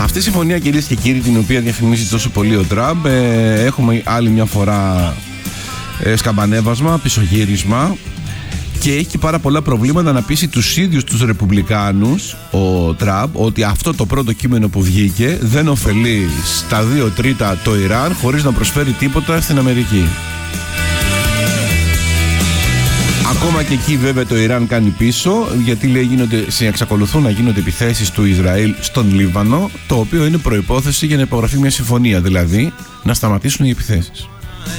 Αυτή η συμφωνία, κυρίες και κύριοι, την οποία διαφημίζει τόσο πολύ ο Τραμπ, έχουμε άλλη μια φορά σκαμπανέβασμα, πισωγύρισμα, και έχει πάρα πολλά προβλήματα να πείσει τους ίδιους τους Ρεπουμπλικάνους ο Τραμπ ότι αυτό το πρώτο κείμενο που βγήκε δεν ωφελεί στα 2/3 το Ιράν χωρίς να προσφέρει τίποτα στην Αμερική. Ακόμα και εκεί βέβαια το Ιράν κάνει πίσω, γιατί λέει εξακολουθούν να γίνονται επιθέσεις του Ισραήλ στον Λίβανο, το οποίο είναι προϋπόθεση για να υπογραφεί μια συμφωνία, δηλαδή να σταματήσουν οι επιθέσεις.